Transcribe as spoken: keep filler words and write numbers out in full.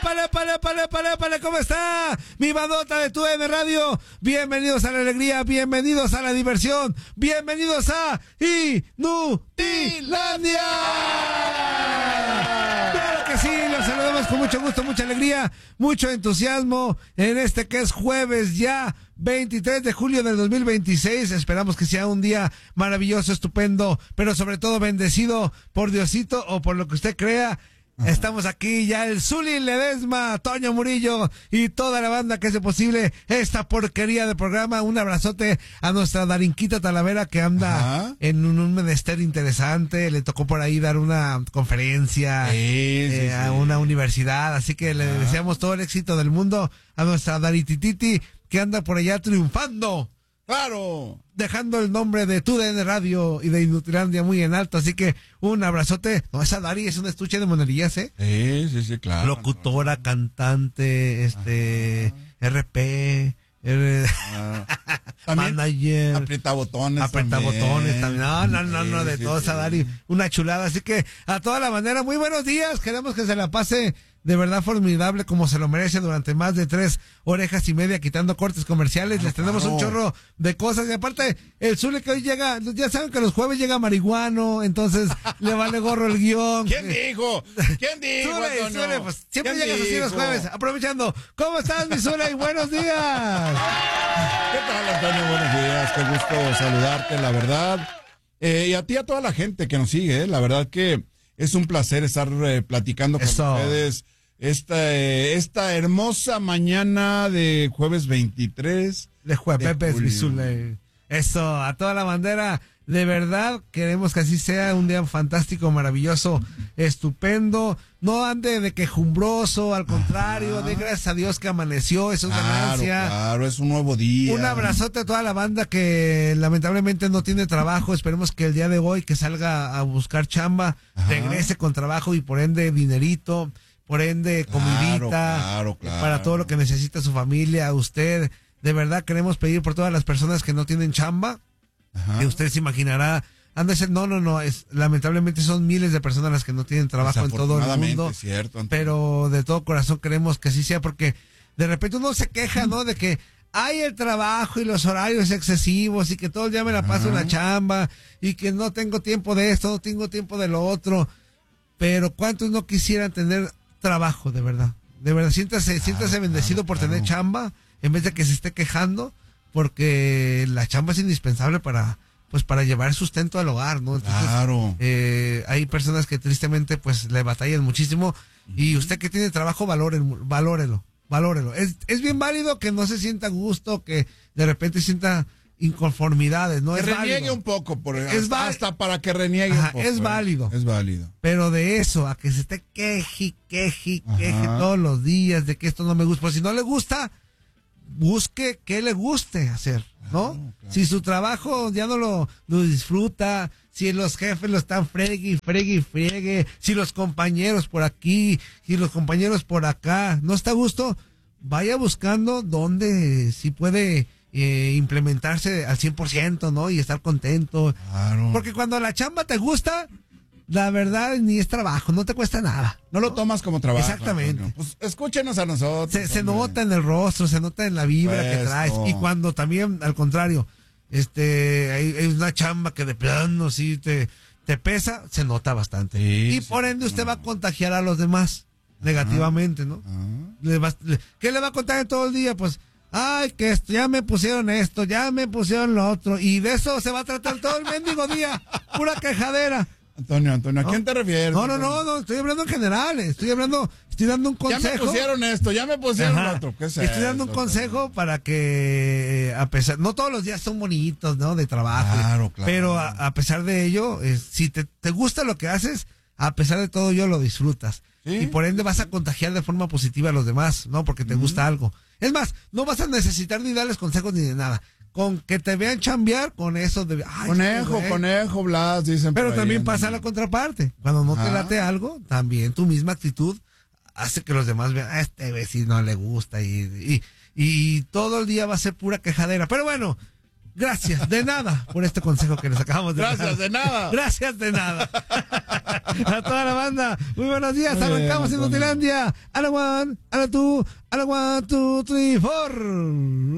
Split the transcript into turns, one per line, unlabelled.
épale, épale, épale, épale, épale, ¿cómo está? Mi bandota de Tu D N Radio. Bienvenidos a la alegría, bienvenidos a la diversión, bienvenidos a Inutilandia. Claro que sí, los saludamos con mucho gusto, mucha alegría, mucho entusiasmo en este que es jueves ya veintitrés de julio del dos mil veintiséis. Esperamos que sea un día maravilloso, estupendo, pero sobre todo bendecido por Diosito o por lo que usted crea. Ajá. Estamos aquí ya el Zuli Ledesma, Toño Murillo y toda la banda que hace posible esta porquería de programa. Un abrazote a nuestra Darinquita Talavera que anda Ajá. en un, un menester interesante. Le tocó por ahí dar una conferencia sí, eh, sí, a sí. una universidad, así que le Ajá. deseamos todo el éxito del mundo a nuestra Daritititi que anda por allá triunfando.
¡Claro!
Dejando el nombre de Tu D N Radio y de Inutilandia muy en alto, así que un abrazote. No, esa Dari es un estuche de monerías, ¿eh?
Sí, sí, sí, claro.
Locutora, claro. Cantante, este, Ajá. R P, R...
Ah. También
manager.
Aprieta botones
Aprieta
también.
botones también. No, no, no, no, de
sí,
toda
sí,
esa Dari. Una chulada, así que a toda la manera, muy buenos días. Queremos que se la pase de verdad formidable como se lo merece durante más de tres orejas y media quitando cortes comerciales. Les tenemos un chorro de cosas y aparte el Zule que hoy llega, ya saben que los jueves llega marihuano, entonces le vale gorro el guión.
¿Quién dijo? ¿Quién dijo?
Zule, Zule, pues siempre llegas
dijo?
así los jueves, aprovechando. ¿Cómo estás, mi Zule? Y buenos días.
¿Qué tal, Antonio? Buenos días, qué gusto saludarte, la verdad. Eh, y a ti, a toda la gente que nos sigue, eh, la verdad que es un placer estar eh, platicando con Eso. ustedes esta, eh, esta hermosa mañana de jueves veintitrés
de jueves, Eso, a toda la bandera. De verdad, queremos que así sea un día fantástico, maravilloso, estupendo. No ande de quejumbroso, al contrario, Ajá. de gracias a Dios que amaneció, eso es
claro,
ganancia.
Claro, es un nuevo día.
Un abrazote a toda la banda que lamentablemente no tiene trabajo. Esperemos que el día de hoy que salga a buscar chamba, Ajá. regrese con trabajo y por ende dinerito, por ende comidita,
claro, claro, claro.
para todo lo que necesita su familia, a usted. De verdad queremos pedir por todas las personas que no tienen chamba. Ajá. Que usted se imaginará, anda a ser, no, no, no, es, lamentablemente son miles de personas las que no tienen trabajo en todo el mundo,
cierto,
pero de todo corazón queremos que así sea, porque de repente uno se queja, ¿no? De que hay el trabajo y los horarios excesivos y que todo el día me la paso en la chamba y que no tengo tiempo de esto, no tengo tiempo de lo otro, pero ¿cuántos no quisieran tener trabajo, de verdad? De verdad, siéntase, claro, siéntase bendecido claro, por claro. tener chamba en vez de que se esté quejando, porque la chamba es indispensable para pues para llevar sustento al hogar, ¿no? Entonces,
claro.
Eh, hay personas que tristemente pues le batallan muchísimo y usted que tiene trabajo, valoren, valórelo, valórelo. Es, es bien válido que no se sienta a gusto, que de repente sienta inconformidades, ¿no?
Que
es
reniegue
válido.
un poco, por,
es
hasta, hasta para que reniegue
Ajá,
un poco.
Es eh. válido.
Es válido.
Pero de eso, a que se esté queje, queje, queje todos los días de que esto no me gusta, pues si no le gusta, busque qué le guste hacer, ¿no? Claro, claro. Si su trabajo ya no lo, lo disfruta, si los jefes lo están fregue, fregue, friegue, si los compañeros por aquí, si los compañeros por acá, no está a gusto, vaya buscando dónde sí puede eh, implementarse al cien por ciento, ¿no? Y estar contento. Claro. Porque cuando la chamba te gusta, la verdad ni es trabajo, no te cuesta nada.
No lo tomas como trabajo.
Exactamente.
Antonio. Pues escúchenos a nosotros.
Se, se nota en el rostro, se nota en la vibra pues, que traes. No. Y cuando también, al contrario, este, hay, hay una chamba que de plano sí te, te pesa, se nota bastante. Sí, y por ende usted no. va a contagiar a los demás negativamente, ¿no? Ah. Le va, le, ¿Qué le va a contar todo el día? Pues, ay, que esto, ya me pusieron esto, ya me pusieron lo otro. Y de eso se va a tratar todo el mendigo día. Pura quejadera.
Antonio, Antonio, ¿a ¿no? quién te refieres?
No, no, no, no, estoy hablando en general, estoy hablando, estoy dando un consejo.
Ya me pusieron esto, ya me pusieron Ajá. lo otro. ¿Qué es
estoy eso, dando un consejo Antonio? Para que, a pesar, no todos los días son bonitos, ¿no? De trabajo.
Claro, claro.
Pero a, a pesar de ello, eh, si te, te gusta lo que haces, a pesar de todo ello lo disfrutas. ¿Sí? Y por ende vas a contagiar de forma positiva a los demás, ¿no? Porque te mm. gusta algo. Es más, no vas a necesitar ni darles consejos ni de nada. Con que te vean chambear, con eso de... Ay,
conejo, conejo, Blas, dicen.
Pero también pasa la contraparte. Cuando no te late algo, también tu misma actitud hace que los demás vean, a este vecino le gusta y, y, y todo el día va a ser pura quejadera. Pero bueno, gracias, de nada, por este consejo que les acabamos de dar.
Gracias, de nada.
Gracias, de nada. A toda la banda, muy buenos días, arrancamos en Nutilandia. A la one, a la two, a la one, two, three, four.